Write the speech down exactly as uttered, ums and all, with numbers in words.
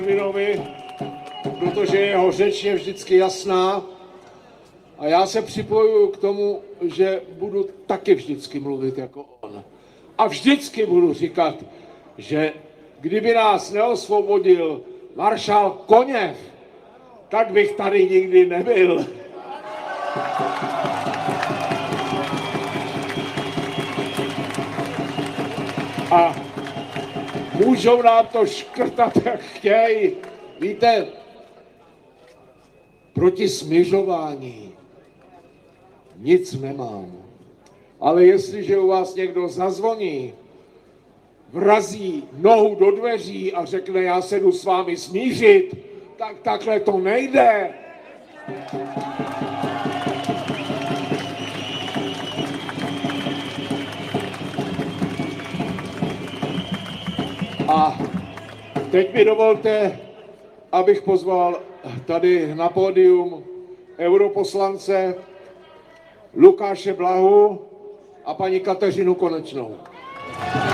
Vinovi, protože jeho řeč je vždycky jasná a já se připojuju k tomu, že budu taky vždycky mluvit jako on. A vždycky budu říkat, že kdyby nás neosvobodil maršál Koněv, tak bych tady nikdy nebyl. A můžou nám to škrtat, jak chtějí. Víte, proti smižování nic nemám. Ale jestliže u vás někdo zazvoní, vrazí nohu do dveří a řekne, já se jdu s vámi smířit, tak takhle to nejde. A teď mi dovolte, abych pozval tady na pódium europoslance Lukáše Blahu a paní Kateřinu Konečnou.